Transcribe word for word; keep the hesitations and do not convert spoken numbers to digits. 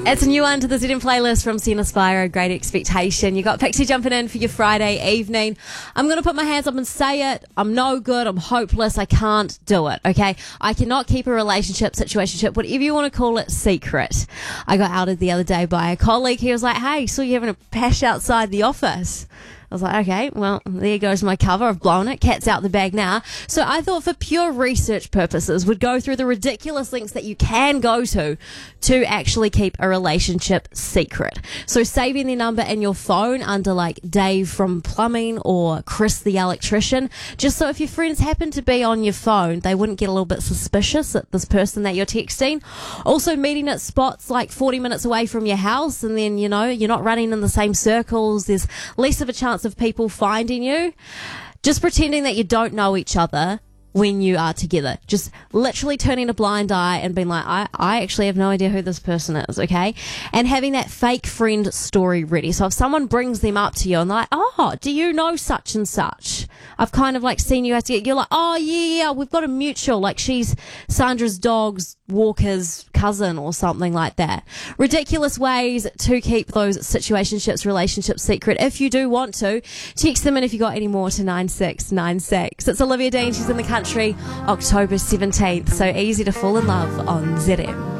It's a new one to the Z M playlist from Sienna Spiro, Great Expectation. You got Pixie jumping in for your Friday evening. I'm going to put my hands up and say it. I'm no good. I'm hopeless. I can't do it, okay? I cannot keep a relationship, situationship, whatever you want to call it, secret. I got outed the other day by a colleague. He was like, hey, saw you having a pash outside the office. I was like, okay, well, there goes my cover. I've blown it. Cat's out the bag now. So I thought for pure research purposes, would go through the ridiculous links that you can go to to actually keep a relationship secret. So saving their number in your phone under like Dave from plumbing or Chris the electrician, just so if your friends happen to be on your phone, they wouldn't get a little bit suspicious at this person that you're texting. Also meeting at spots like forty minutes away from your house, and then, you know, you're not running in the same circles. There's less of a chance of people finding you. Just pretending that you don't know each other when you are together. Just literally turning a blind eye and being like, I, I actually have no idea who this person is, okay? And having that fake friend story ready. So if someone brings them up to you and they're like, oh, do you know such and such? I've kind of like seen you guys together. You're like, oh, yeah, yeah, we've got a mutual. Like she's Sandra's dog's Walker's cousin or something like that. Ridiculous ways to keep those situationships, relationships secret. If you do want to, text them in if you got any more to nine six nine six. It's Olivia Dean. She's in the country, October seventeenth. So easy to fall in love on Z M.